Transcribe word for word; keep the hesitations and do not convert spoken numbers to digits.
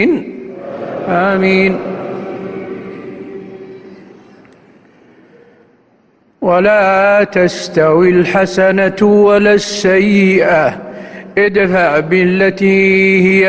آمين. ولا تستوي الحسنة ولا السيئة، ادفع بالتي هي